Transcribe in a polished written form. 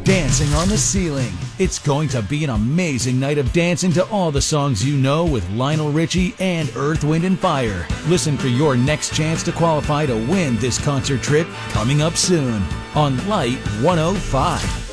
Dancing on the Ceiling. It's going to be an amazing night of dancing to all the songs you know with Lionel Richie and Earth, Wind & Fire. Listen for your next chance to qualify to win this concert trip coming up soon on Light 105.